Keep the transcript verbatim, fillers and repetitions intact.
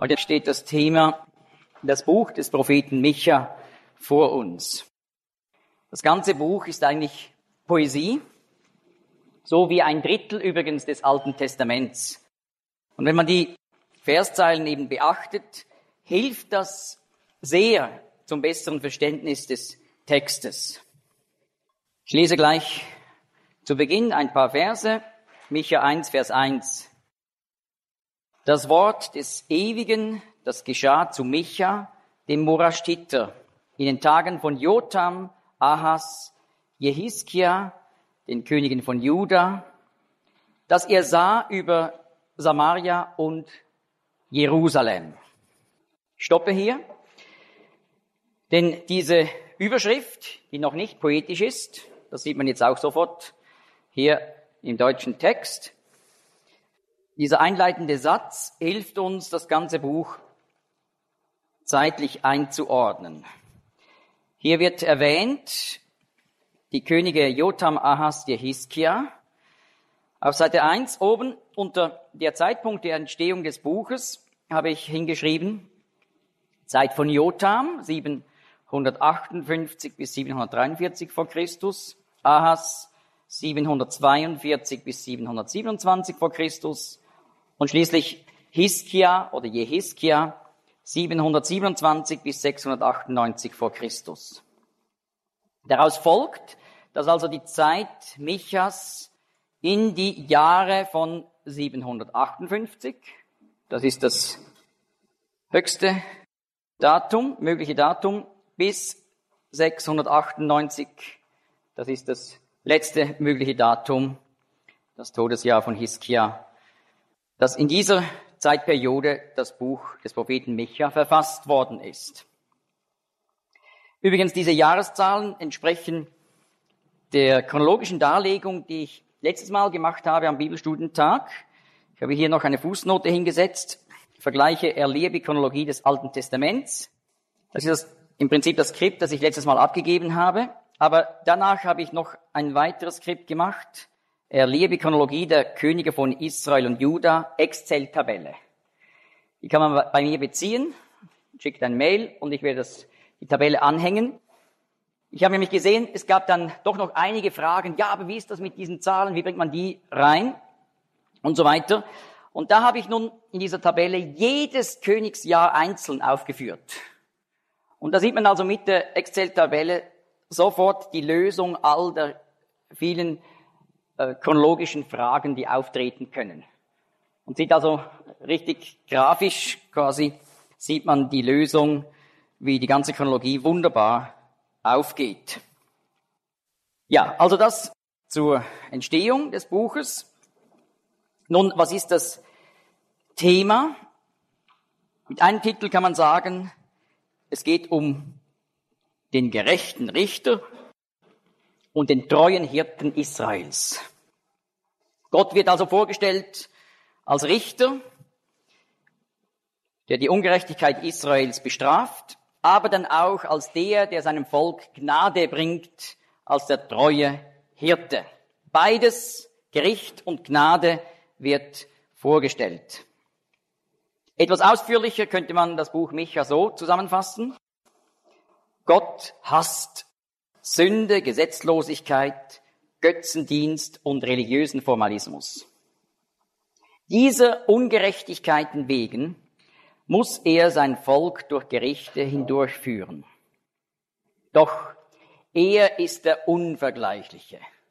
Heute steht das Thema, das Buch des Propheten Micha vor uns. Das ganze Buch ist eigentlich Poesie, so wie ein Drittel übrigens des Alten Testaments. Und wenn man die Verszeilen eben beachtet, hilft das sehr zum besseren Verständnis des Textes. Ich lese gleich zu Beginn ein paar Verse, Micha eins, Vers eins. Das Wort des Ewigen, das geschah zu Micha, dem Moraschiter, in den Tagen von Jotam, Ahas, Jehiskia, den Königen von Juda, dass er sah über Samaria und Jerusalem. Ich stoppe hier, denn diese Überschrift, die noch nicht poetisch ist, das sieht man jetzt auch sofort hier im deutschen Text, dieser einleitende Satz hilft uns, das ganze Buch zeitlich einzuordnen. Hier wird erwähnt, die Könige Jotam, Ahas, Jehiskia. Auf Seite eins oben unter der Zeitpunkt der Entstehung des Buches habe ich hingeschrieben, Zeit von Jotam, siebenhundertachtundfünfzig bis siebenhundertdreiundvierzig vor Christus, Ahas siebenhundertzweiundvierzig bis siebenhundertsiebenundzwanzig vor Christus und schließlich Hiskia oder Jehiskia siebenhundertsiebenundzwanzig bis sechshundertachtundneunzig vor Christus. Daraus folgt, dass also die Zeit Michas in die Jahre von siebenhundertachtundfünfzig, das ist das höchste Datum, mögliche Datum, bis sechshundertachtundneunzig, das ist das letzte mögliche Datum, das Todesjahr von Hiskia, dass in dieser Zeitperiode das Buch des Propheten Micha verfasst worden ist. Übrigens, diese Jahreszahlen entsprechen der chronologischen Darlegung, die ich letztes Mal gemacht habe am Bibelstudientag. Ich habe hier noch eine Fußnote hingesetzt. Ich vergleiche Erlebe-Chronologie des Alten Testaments. Das ist das, im Prinzip das Skript, das ich letztes Mal abgegeben habe. Aber danach habe ich noch ein weiteres Skript gemacht. Erlebe-Chronologie der Könige von Israel und Juda, Excel-Tabelle. Die kann man bei mir beziehen, schickt ein Mail und ich werde das, die Tabelle anhängen. Ich habe nämlich gesehen, es gab dann doch noch einige Fragen. Ja, aber wie ist das mit diesen Zahlen? Wie bringt man die rein? Und so weiter. Und da habe ich nun in dieser Tabelle jedes Königsjahr einzeln aufgeführt. Und da sieht man also mit der Excel-Tabelle sofort die Lösung all der vielen äh, chronologischen Fragen, die auftreten können. Und sieht also richtig grafisch quasi, sieht man die Lösung, wie die ganze Chronologie wunderbar aufgeht. Ja, also das zur Entstehung des Buches. Nun, was ist das Thema? Mit einem Titel kann man sagen, es geht um den gerechten Richter und den treuen Hirten Israels. Gott wird also vorgestellt als Richter, der die Ungerechtigkeit Israels bestraft, aber dann auch als der, der seinem Volk Gnade bringt, als der treue Hirte. Beides, Gericht und Gnade, wird vorgestellt. Etwas ausführlicher könnte man das Buch Micha so zusammenfassen. Gott hasst Sünde, Gesetzlosigkeit, Götzendienst und religiösen Formalismus. Dieser Ungerechtigkeiten wegen muss er sein Volk durch Gerichte hindurchführen. Doch er ist der Unvergleichliche,